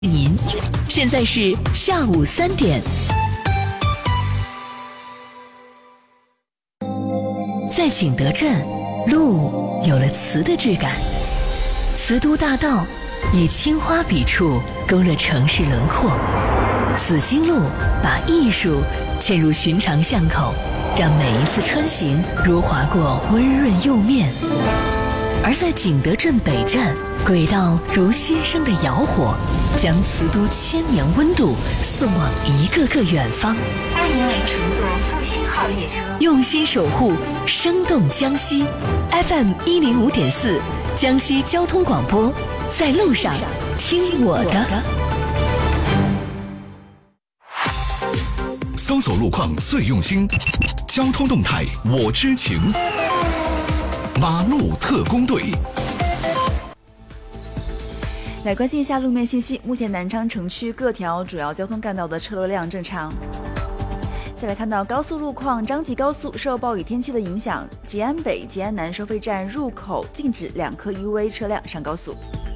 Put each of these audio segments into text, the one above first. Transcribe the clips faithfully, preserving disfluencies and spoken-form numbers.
您现在是下午三点，在景德镇，路有了瓷的质感，瓷都大道以青花笔触勾勒城市轮廓，紫荆路把艺术嵌入寻常巷口，让每一次穿行如划过温润釉面。而在景德镇北站，轨道如新生的窑火，将瓷都千年温度送往一个个远方。 欢迎您乘坐复兴号列车， 用心守护生动江西 F M 一零五点四，江西交通广播，在路上听我的。 搜索路况最用心，交通动态我知情。马路特工队来关心一下路面信息。目前南昌城区各条主要交通干道的车流量正常。再来看到高速路况，张吉高速受暴雨天气的影响，吉安北、吉安南收费站入口禁止两颗 U V 车辆上高速。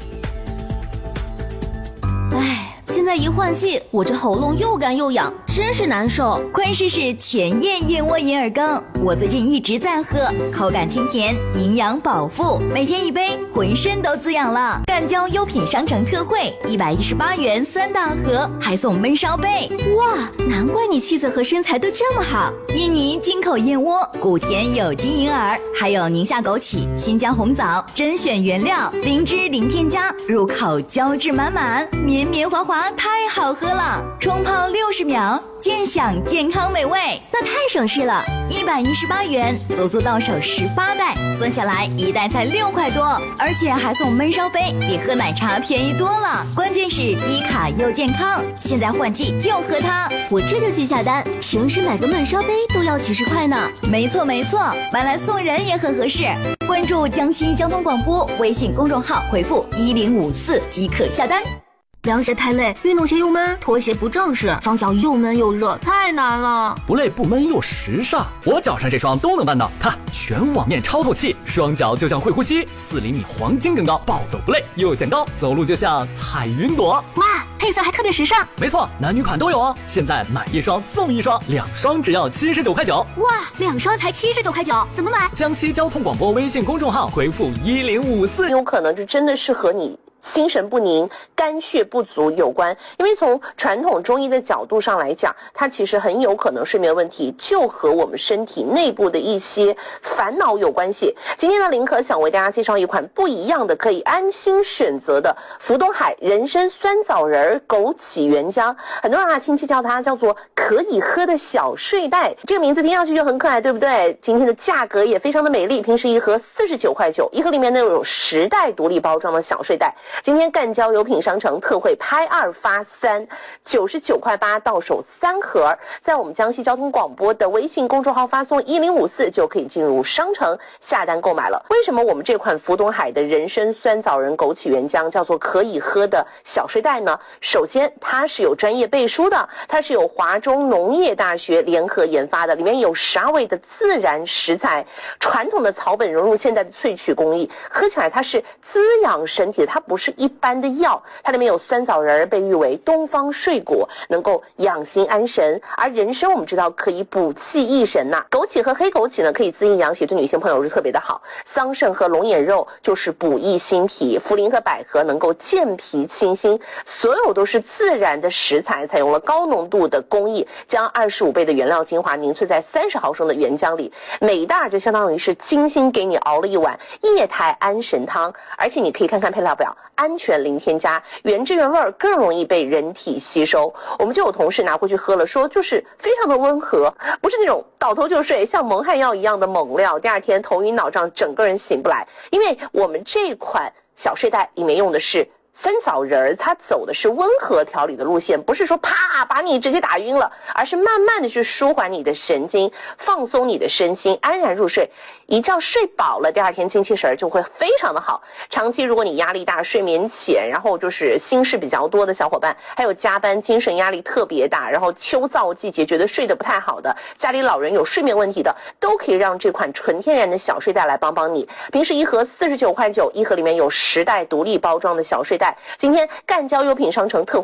唉，现在一换季，我这喉咙又干又痒，真是难受。 快试试全燕燕窝银耳羹，我最近一直在喝，口感清甜，营养饱腹，每天一杯，浑身都滋养了。赣交优品商城特惠，一百一十八元三大盒，还送焖烧杯。 哇，难怪你气色和身材都这么好。 印尼进口燕窝，古田有机银耳，还有宁夏枸杞、新疆红枣，甄选原料，零脂零添加，入口胶质满满，绵绵滑滑，太好喝了。冲泡六十秒，健享健康美味， 那太省事了。 一百一十八元，足足到手十八袋，算下来一袋才六块多，而且还送焖烧杯，比喝奶茶便宜多了。关键是低卡又健康，现在换季就喝它。 我这就去下单，平时买个焖烧杯都要几十块呢。 没错没错，买来送人也很合适。关注江西交通广播微信公众号，回复一零五四即可下单。 凉鞋太累，运动鞋又闷，拖鞋不正式，双脚又闷又热，太难了。 不累不闷又时尚，我脚上这双都能办到。看，全网面超透气，双脚就像会呼吸，四厘米黄金更高，暴走不累，又显高，走路就像踩云朵。 哇，配色还特别时尚。 没错，男女款都有哦。现在买一双送一双，两双只要七十九块九。 哇，两双才七十九块九，怎么买？ 江西交通广播微信公众号回复一零五四， 有可能就真的是和你心神不宁、肝血不足有关。因为从传统中医的角度上来讲，它其实很有可能睡眠问题就和我们身体内部的一些烦恼有关系。今天的林可想为大家介绍一款不一样的可以安心选择的福东海人参酸枣仁枸杞原浆，很多人啊亲戚叫它叫做可以喝的小睡袋，这个名字听上去就很可爱，对不对？今天的价格也非常的美丽，平时一盒四十九块九，一盒里面呢有十袋独立包装的小睡袋。今天赣交优品商城特惠拍二发三，九十九块八到手三盒，在我们江西交通广播的微信公众号发送一零五四就可以进入商城下单购买了。为什么我们这款福东海的人参酸枣仁枸杞原浆叫做可以喝的小睡袋呢？首先它是有专业背书的，它是有华中农业大学联合研发的，里面有十二味的自然食材，传统的草本融入现代的萃取工艺，喝起来它是滋养身体的，它不是一般的药。它里面有酸枣仁，被誉为东方睡果，能够养心安神。而人参我们知道可以补气益神呐、啊，枸杞和黑枸杞呢可以滋阴养血，对女性朋友是特别的好。桑葚和龙眼肉就是补益心脾，茯苓和百合能够健脾清心，所有都是自然的食材，采用了高浓度的工艺，将二十五倍的原料精华凝萃在三十毫升的原浆里，每一袋就相当于是精心给你熬了一碗液态安神汤。而且你可以看看配料表，安全零添加，原汁原味，更容易被人体吸收。我们就有同事拿回去喝了，说就是非常的温和，不是那种倒头就睡像蒙汗药一样的猛料，第二天头晕脑胀，整个人醒不来。因为我们这款小睡袋里面用的是酸枣仁，它走的是温和调理的路线，不是说啪把你直接打晕了，而是慢慢的去舒缓你的神经，放松你的身心，安然入睡。一觉睡饱了，第二天精气神就会非常的好。长期如果你压力大、睡眠浅，然后就是心事比较多的小伙伴，还有加班精神压力特别大，然后秋燥季节觉得睡得不太好的，家里老人有睡眠问题的，都可以让这款纯天然的小睡袋来帮帮你。平时一盒四十九块九，一盒里面有十袋独立包装的小睡袋。 待。今天赣胶优品商城特